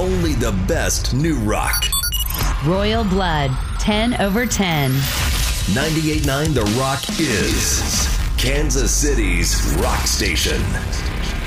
only the best new rock. Royal Blood, 10 over 10. 98.9 The Rock is Kansas City's rock station.